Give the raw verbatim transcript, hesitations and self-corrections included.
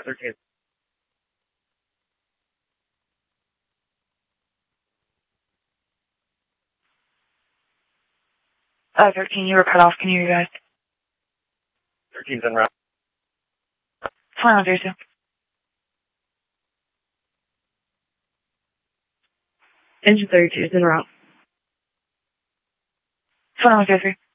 thirteen. Uh, thirteen, you were cut off. Can you hear you guys? thirteen's en route. Final zero two. Engine thirty-two is en route. Final zero three.